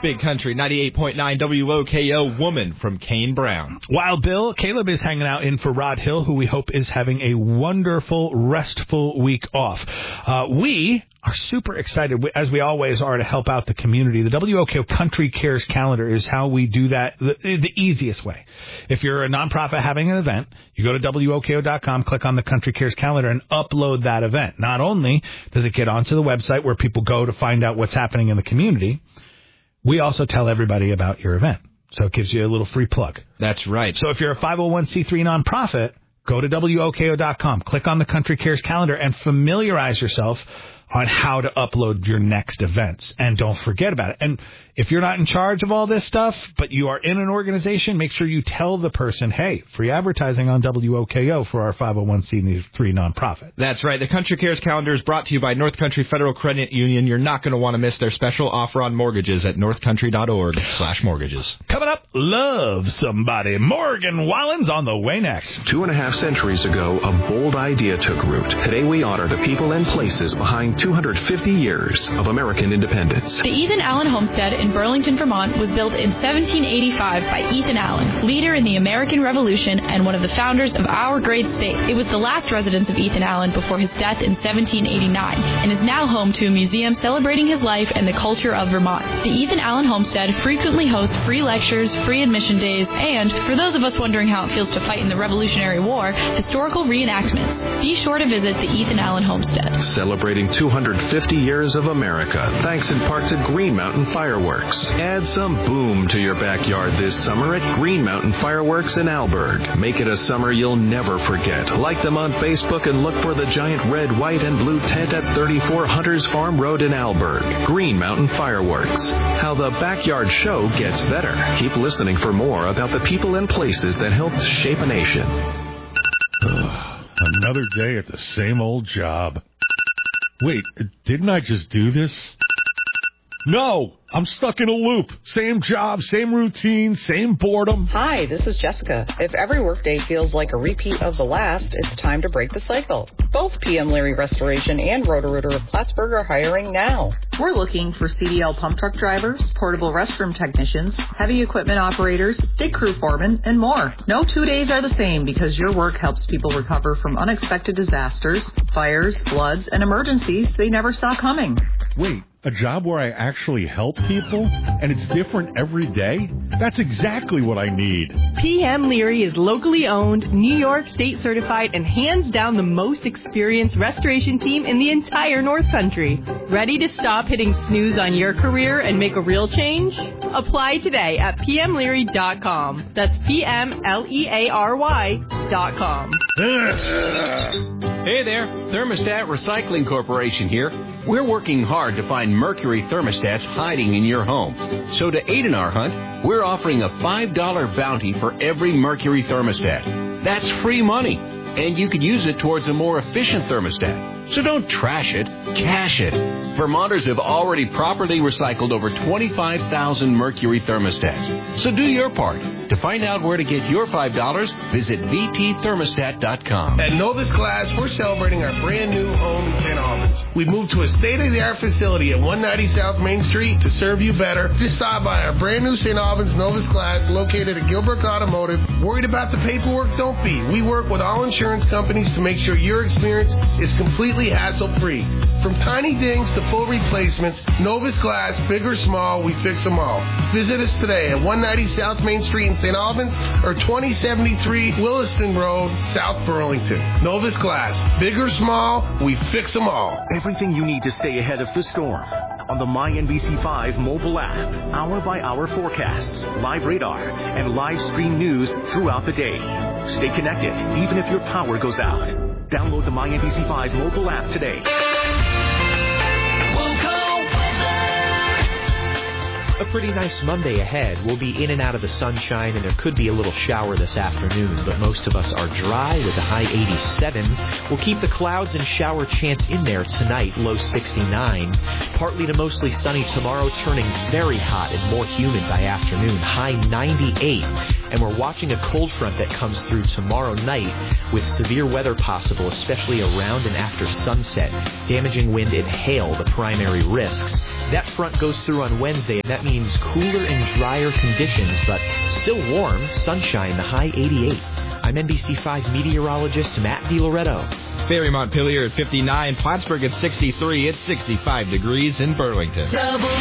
Big Country 98.9 WOKO, Woman from Kane Brown. Wild Bill, Caleb is hanging out in for Rod Hill, who we hope is having a wonderful, restful week off. We are super excited, as we always are, to help out the community. The WOKO Country Cares Calendar is how we do that the easiest way. If you're a nonprofit having an event, you go to WOKO.com, click on the Country Cares Calendar, and upload that event. Not only does it get onto the website where people go to find out what's happening in the community, we also tell everybody about your event. So it gives you a little free plug. That's right. So if you're a 501c3 nonprofit, go to WOKO.com, click on the Country Cares Calendar, and familiarize yourself on how to upload your next events. And don't forget about it. And if you're not in charge of all this stuff, but you are in an organization, make sure you tell the person, hey, free advertising on WOKO for our 501c3 nonprofit. That's right. The Country Cares Calendar is brought to you by North Country Federal Credit Union. You're not going to want to miss their special offer on mortgages at northcountry.org/mortgages. Coming up, Love Somebody. Morgan Wallen's on the way next. 2.5 centuries ago, a bold idea took root. Today we honor the people and places behind 250 years of American independence. The Ethan Allen Homestead in Burlington, Vermont was built in 1785 by Ethan Allen, leader in the American Revolution and one of the founders of our great state. It was the last residence of Ethan Allen before his death in 1789 and is now home to a museum celebrating his life and the culture of Vermont. The Ethan Allen Homestead frequently hosts free lectures, free admission days, and, for those of us wondering how it feels to fight in the Revolutionary War, historical reenactments. Be sure to visit the Ethan Allen Homestead. Celebrating 250 years of America, thanks in part to Green Mountain Fireworks. Add some boom to your backyard this summer at Green Mountain Fireworks in Alberg. Make it a summer you'll never forget. Like them on Facebook and look for the giant red, white, and blue tent at 34 Hunters Farm Road in Alberg. Green Mountain Fireworks. How the backyard show gets better. Keep listening for more about the people and places that helped shape a nation. Another day at the same old job. Wait, didn't I just do this? No, I'm stuck in a loop. Same job, same routine, same boredom. Hi, this is Jessica. If every workday feels like a repeat of the last, it's time to break the cycle. Both PM Leary Restoration and Roto-Rooter of Plattsburgh are hiring now. We're looking for CDL pump truck drivers, portable restroom technicians, heavy equipment operators, dig crew foremen, and more. No 2 days are the same because your work helps people recover from unexpected disasters, fires, floods, and emergencies they never saw coming. Wait, a job where I actually help people? And it's different every day? That's exactly what I need. PM Leary is locally owned, New York State certified, and hands down the most experienced restoration team in the entire North Country. Ready to stop hitting snooze on your career and make a real change? Apply today at pmleary.com. That's PMLEARY.com. Hey there, Thermostat Recycling Corporation here. We're working hard to find mercury thermostats hiding in your home. So to aid in our hunt, we're offering a $5 bounty for every mercury thermostat. That's free money, and you could use it towards a more efficient thermostat. So don't trash it, cash it. Vermonters have already properly recycled over 25,000 mercury thermostats. So do your part. To find out where to get your $5, visit vtthermostat.com. At Novus Glass, we're celebrating our brand new home in St. Albans. We've moved to a state-of-the-art facility at 190 South Main Street to serve you better. Just stop by our brand new St. Albans Novus Glass located at Gilbrook Automotive. Worried about the paperwork? Don't be. We work with all insurance companies to make sure your experience is completely hassle-free. From tiny dings to full replacements, Novus Glass, big or small, we fix them all. Visit us today at 190 South Main Street in St. Albans or 2073 Williston Road, South Burlington. Novus Glass, big or small, we fix them all. Everything you need to stay ahead of the storm on the MyNBC5 mobile app. Hour-by-hour forecasts, live radar, and live stream news throughout the day. Stay connected even if your power goes out. Download the MyNBC5 mobile app today. A pretty nice Monday ahead. We'll be in and out of the sunshine, and there could be a little shower this afternoon, but most of us are dry with a high 87. We'll keep the clouds and shower chance in there tonight, low 69. Partly to mostly sunny tomorrow, turning very hot and more humid by afternoon, high 98. And we're watching a cold front that comes through tomorrow night with severe weather possible, especially around and after sunset. Damaging wind and hail, the primary risks. That front goes through on Wednesday, and that means cooler and drier conditions, but still warm, sunshine, the high 88. I'm NBC5 meteorologist Matt DiLoretto. Ferry Montpelier at 59, Plattsburgh at 63. It's 65 degrees in Burlington.